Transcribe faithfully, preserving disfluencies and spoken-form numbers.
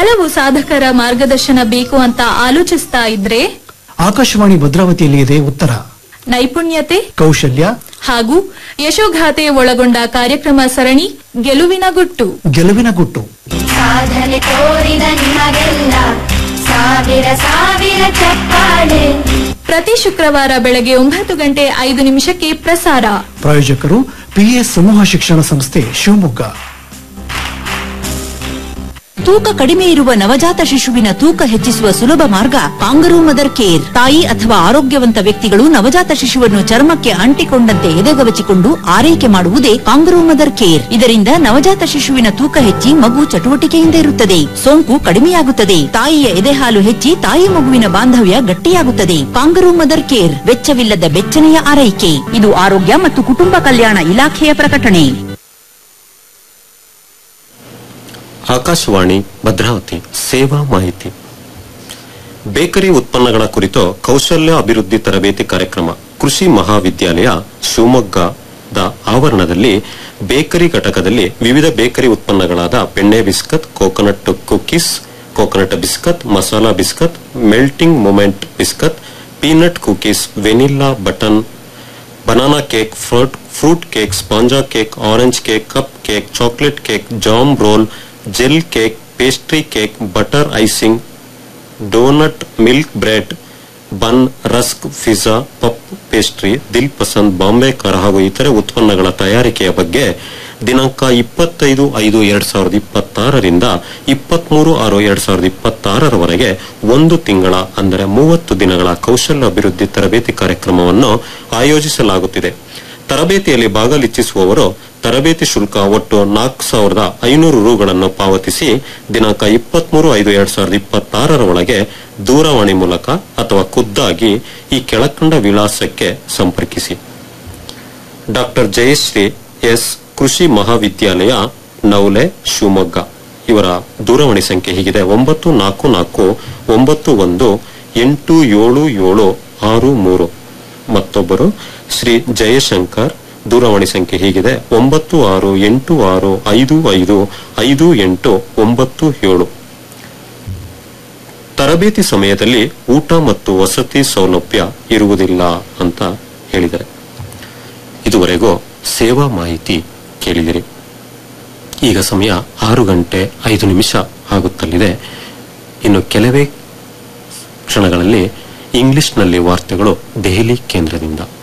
ಹಲವು ಸಾಧಕರ ಮಾರ್ಗದರ್ಶನ ಬೇಕು ಅಂತ ಆಲೋಚಿಸ್ತಾ ಇದ್ರೆ ಆಕಾಶವಾಣಿ ಭದ್ರಾವತಿಯಲ್ಲಿ ಇದೆ ಉತ್ತರ. ನೈಪುಣ್ಯತೆ, ಕೌಶಲ್ಯ ಹಾಗೂ ಯಶೋಗಾಥೆ ಒಳಗೊಂಡ ಕಾರ್ಯಕ್ರಮ ಸರಣಿ ಗೆಲುವಿನ ಗುಟ್ಟು. ಗೆಲುವಿನ ಗುಟ್ಟು ಸಾಧನೆ ತೋರಿದ ನಿಮಗೆಲ್ಲ ಸಾವಿರ ಸಾವಿರ ಚಪ್ಪಾಳೆ. ಪ್ರತಿ ಶುಕ್ರವಾರ ಬೆಳಗ್ಗೆ ಒಂಬತ್ತು ಗಂಟೆ ಐದು ನಿಮಿಷಕ್ಕೆ ಪ್ರಸಾರ. ಪ್ರಾಯೋಜಕರು ಪಿಎಸ್ ಸಮೂಹ ಶಿಕ್ಷಣ ಸಂಸ್ಥೆ ಶಿವಮೊಗ್ಗ. ತೂಕ ಕಡಿಮೆ ಇರುವ ನವಜಾತ ಶಿಶುವಿನ ತೂಕ ಹೆಚ್ಚಿಸುವ ಸುಲಭ ಮಾರ್ಗ ಕಾಂಗರೂ ಮದರ್ ಕೇರ್. ತಾಯಿ ಅಥವಾ ಆರೋಗ್ಯವಂತ ವ್ಯಕ್ತಿಗಳು ನವಜಾತ ಶಿಶುವನ್ನು ಚರ್ಮಕ್ಕೆ ಅಂಟಿಕೊಂಡಂತೆ ಎದೆಗವಚಿಕೊಂಡು ಆರೈಕೆ ಮಾಡುವುದೇ ಕಾಂಗರೂ ಮದರ್ ಕೇರ್. ಇದರಿಂದ ನವಜಾತ ಶಿಶುವಿನ ತೂಕ ಹೆಚ್ಚಿ ಮಗು ಚಟುವಟಿಕೆಯಿಂದ ಇರುತ್ತದೆ, ಸೋಂಕು ಕಡಿಮೆಯಾಗುತ್ತದೆ, ತಾಯಿಯ ಎದೆಹಾಲು ಹೆಚ್ಚಿ ತಾಯಿ ಮಗುವಿನ ಬಾಂಧವ್ಯ ಗಟ್ಟಿಯಾಗುತ್ತದೆ. ಕಾಂಗರೂ ಮದರ್ ಕೇರ್ ವೆಚ್ಚವಿಲ್ಲದ ಬೆಚ್ಚನೆಯ ಆರೈಕೆ. ಇದು ಆರೋಗ್ಯ ಮತ್ತು ಕುಟುಂಬ ಕಲ್ಯಾಣ ಇಲಾಖೆಯ ಪ್ರಕಟಣೆ. ಆಕಾಶವಾಣಿ ಭದ್ರಾವತಿ ಸೇವಾ ಮಾಹಿತಿ. ಬೇಕರಿ ಉತ್ಪನ್ನಗಳ ಕುರಿತು ಕೌಶಲ್ಯ ಅಭಿವೃದ್ಧಿ ತರಬೇತಿ ಕಾರ್ಯಕ್ರಮ ಕೃಷಿ ಮಹಾವಿದ್ಯಾಲಯ ಶಿವಮೊಗ್ಗದ ಆವರಣದಲ್ಲಿ ಬೇಕರಿ ಘಟಕದಲ್ಲಿ ವಿವಿಧ ಬೇಕರಿ ಉತ್ಪನ್ನಗಳಾದ ಬೆಣ್ಣೆ biscuit, coconut cookies, coconut biscuit, masala biscuit, melting moment biscuit, peanut cookies, vanilla button, banana cake, fruit fruit cake, ಸ್ಪಾಂಜಾ cake, orange cake, cup cake, chocolate cake, jam roll, gel cake, pastry cake, butter icing, doughnut, milk bread, ಬನ್, rusk, pizza, puff pastry, ದಿಲ್ ಪಸಂದ್, Bombay car ಹಾಗೂ ಇತರೆ ಉತ್ಪನ್ನಗಳ ತಯಾರಿಕೆಯ ಬಗ್ಗೆ ದಿನಾಂಕ ಇಪ್ಪತ್ತೈದು ಐದು ಎರಡ್ ಸಾವಿರದ ಇಪ್ಪತ್ತಾರರಿಂದ ಇಪ್ಪತ್ಮೂರು ಆರು ಎರಡ್ ಸಾವಿರದ ಇಪ್ಪತ್ತಾರರವರೆಗೆ ಒಂದು ತಿಂಗಳ ಅಂದರೆ ಮೂವತ್ತು ದಿನಗಳ ಕೌಶಲ್ಯ ಅಭಿವೃದ್ಧಿ ತರಬೇತಿ ಕಾರ್ಯಕ್ರಮವನ್ನು ಆಯೋಜಿಸಲಾಗುತ್ತಿದೆ. ತರಬೇತಿಯಲ್ಲಿ ಭಾಗವಹಿಸುವವರು ತರಬೇತಿ ಶುಲ್ಕ ಒಟ್ಟು ನಾಲ್ಕು ಸಾವಿರದ ಐನೂರು ರುಗಳನ್ನು ಪಾವತಿಸಿ ದಿನಾಂಕ ಇಪ್ಪತ್ಮೂರು ಐದು ಎರಡ್ ಸಾವಿರದ ಇಪ್ಪತ್ತಾರರ ಒಳಗೆ ದೂರವಾಣಿ ಮೂಲಕ ಅಥವಾ ಖುದ್ದಾಗಿ ಈ ಕೆಳಕಂಡ ವಿಳಾಸಕ್ಕೆ ಸಂಪರ್ಕಿಸಿ. ಡಾಕ್ಟರ್ ಜಯಶ್ರೀ ಎಸ್, ಕೃಷಿ ಮಹಾವಿದ್ಯಾಲಯ, ನವಲೆ, ಶಿವಮೊಗ್ಗ. ಇವರ ದೂರವಾಣಿ ಸಂಖ್ಯೆ ಹೀಗಿದೆ: ಒಂಬತ್ತು ನಾಲ್ಕು ನಾಲ್ಕು ಒಂಬತ್ತು ಒಂದು ಎಂಟು ಏಳು ಏಳು ಆರು ಮೂರು. ಮತ್ತೊಬ್ಬರು ಶ್ರೀ ಜಯಶಂಕರ್, ದೂರವಾಣಿ ಸಂಖ್ಯೆ ಹೀಗಿದೆ: ಒಂಬತ್ತು ಆರು ಎಂಟು ಆರು ಐದು ಐದು ಐದು ಎಂಟು ಒಂಬತ್ತು ಏಳು. ತರಬೇತಿ ಸಮಯದಲ್ಲಿ ಊಟ ಮತ್ತು ವಸತಿ ಸೌಲಭ್ಯ ಇರುವುದಿಲ್ಲ ಅಂತ ಹೇಳಿದ್ದಾರೆ. ಇದುವರೆಗೂ ಸೇವಾ ಮಾಹಿತಿ ಕೇಳಿದಿರಿ. ಈಗ ಸಮಯ ಆರು ಗಂಟೆ ಐದು ನಿಮಿಷ ಆಗುತ್ತಲಿದೆ. ಇನ್ನು ಕೆಲವೇ ಕ್ಷಣಗಳಲ್ಲಿ ಇಂಗ್ಲಿಷ್ನಲ್ಲಿ ವಾರ್ತೆಗಳು ದೆಹಲಿ ಕೇಂದ್ರದಿಂದ.